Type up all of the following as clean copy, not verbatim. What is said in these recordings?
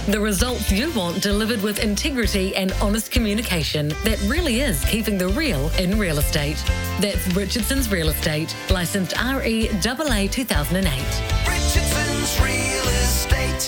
The results you want delivered with integrity and honest communication that really is keeping the real in real estate. That's Richardson's Real Estate, licensed REAA 2008. Richardson's Real Estate.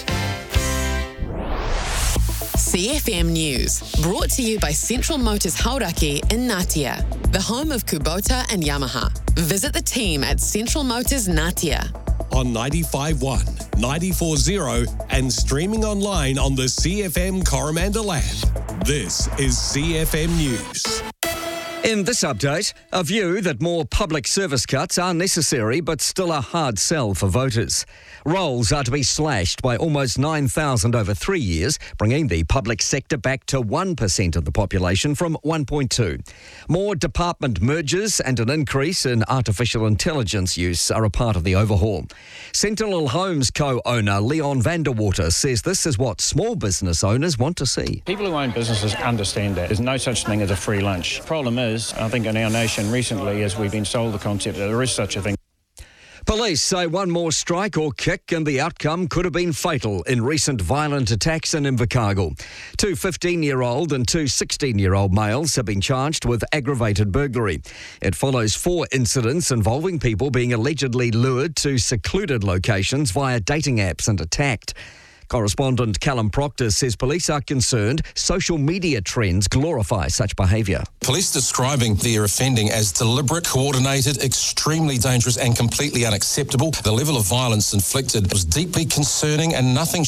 CFM News, brought to you by Central Motors Hauraki in Ngatea, the home of Kubota and Yamaha. Visit the team at Central Motors Ngatea. On 95.1, 94.0 and streaming online on the CFM Coromandel app. This is CFM News. In this update, a view that more public service cuts are necessary but still a hard sell for voters. Roles are to be slashed by almost 9,000 over 3 years, bringing the public sector back to 1% of the population from 1.2. More department mergers and an increase in artificial intelligence use are a part of the overhaul. Sentinel Homes co-owner Leon Vanderwater says this is what small business owners want to see. People who own businesses understand that. There's no such thing as a free lunch. Problem is, I think in our nation recently, as we've been sold the concept that there is such a thing. Police say one more strike or kick and the outcome could have been fatal in recent violent attacks in Invercargill. 2 15-year-old and 2 16-year-old males have been charged with aggravated burglary. It follows 4 incidents involving people being allegedly lured to secluded locations via dating apps and attacked. Correspondent Callum Proctor says police are concerned social media trends glorify such behaviour. Police describing their offending as deliberate, coordinated, extremely dangerous and completely unacceptable. The level of violence inflicted was deeply concerning and nothing